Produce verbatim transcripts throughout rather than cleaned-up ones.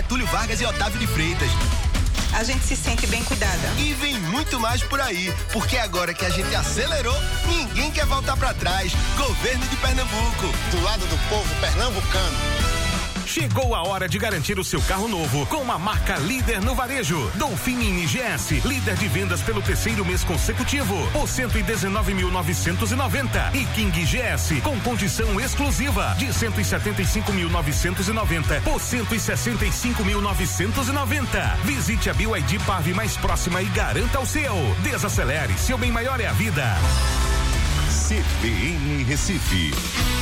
Getúlio Vargas e Otávio de Freitas. A gente se sente bem cuidada. E vem muito mais por aí, porque agora que a gente acelerou, ninguém quer voltar pra trás. Governo de Pernambuco, do lado do povo pernambucano. Chegou a hora de garantir o seu carro novo com uma marca líder no varejo. Dolphin G S, líder de vendas pelo terceiro mês consecutivo, por cento e dezenove mil novecentos e noventa. E King G S, com condição exclusiva, de cento e setenta e cinco mil novecentos e noventa por cento e sessenta e cinco mil novecentos e noventa. Visite a B Y D Pave mais próxima e garanta o seu. Desacelere, seu bem maior é a vida. C B N Recife.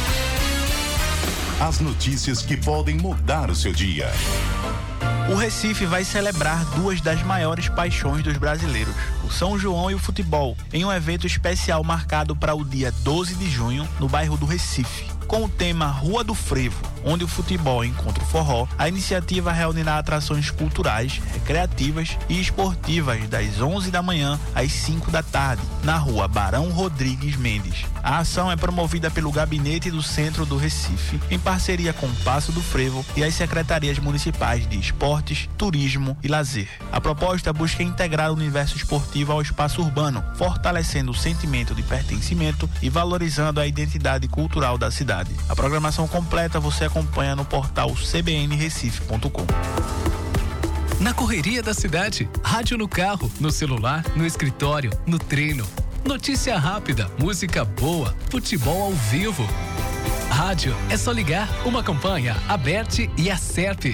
As notícias que podem mudar o seu dia. O Recife vai celebrar duas das maiores paixões dos brasileiros, o São João e o futebol, em um evento especial marcado para o dia doze de junho, no bairro do Recife. Com o tema Rua do Frevo, onde o futebol encontra o forró, a iniciativa reunirá atrações culturais, recreativas e esportivas das onze da manhã às cinco da tarde, na rua Barão Rodrigues Mendes. A ação é promovida pelo Gabinete do Centro do Recife, em parceria com o Passo do Frevo e as secretarias municipais de Esportes, Turismo e Lazer. A proposta busca integrar o universo esportivo ao espaço urbano, fortalecendo o sentimento de pertencimento e valorizando a identidade cultural da cidade. A programação completa você acompanha no portal c b n recife ponto com. Na correria da cidade, rádio no carro, no celular, no escritório, no treino. Notícia rápida, música boa, futebol ao vivo. Rádio é só ligar uma campanha, aberte e acerte.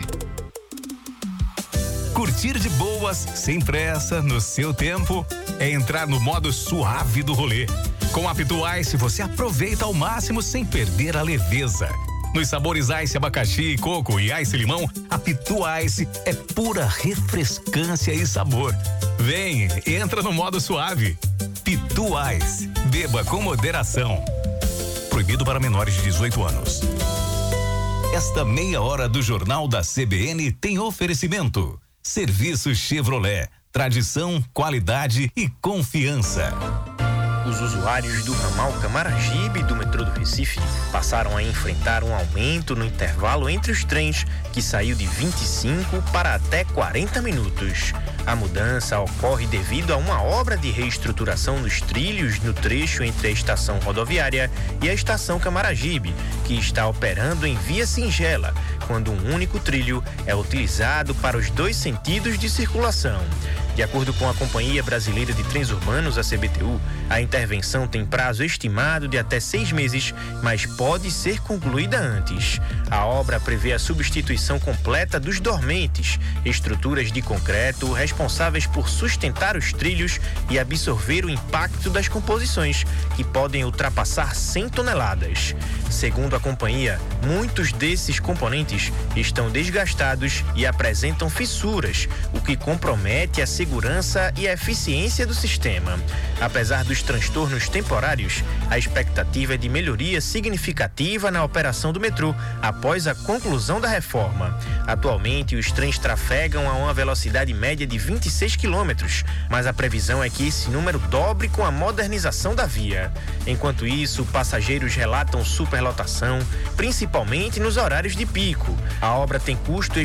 Curtir de boas, sem pressa, no seu tempo, é entrar no modo suave do rolê. Com a Pitu Ice você aproveita ao máximo sem perder a leveza. Nos sabores Ice abacaxi, coco e Ice limão, a Pitu Ice é pura refrescância e sabor. Vem, entra no modo suave. Pitu Ice, beba com moderação. Proibido para menores de dezoito anos. Esta meia hora do Jornal da C B N tem oferecimento. Serviço Chevrolet, tradição, qualidade e confiança. Os usuários do ramal Camaragibe do metrô do Recife passaram a enfrentar um aumento no intervalo entre os trens, que saiu de vinte e cinco para até quarenta minutos. A mudança ocorre devido a uma obra de reestruturação nos trilhos no trecho entre a estação rodoviária e a estação Camaragibe, que está operando em via singela, quando um único trilho é utilizado para os dois sentidos de circulação. De acordo com a Companhia Brasileira de Trens Urbanos, a C B T U, a intervenção tem prazo estimado de até seis meses, mas pode ser concluída antes. A obra prevê a substituição completa dos dormentes, estruturas de concreto responsáveis por sustentar os trilhos e absorver o impacto das composições, que podem ultrapassar cem toneladas. Segundo a companhia, muitos desses componentes estão desgastados e apresentam fissuras, o que compromete a segurança e a eficiência do sistema. Apesar dos transtornos temporários, a expectativa é de melhoria significativa na operação do metrô após a conclusão da reforma. Atualmente, os trens trafegam a uma velocidade média de vinte e seis quilômetros, mas a previsão é que esse número dobre com a modernização da via. Enquanto isso, passageiros relatam superlotação, principalmente nos horários de pico. A obra tem custo